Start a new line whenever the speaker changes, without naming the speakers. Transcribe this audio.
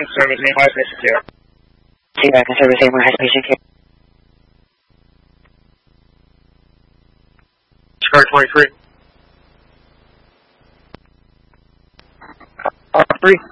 American Service, Nearby Patient Care.
The American Service, Nearby Patient Care.
Scar 23. 3.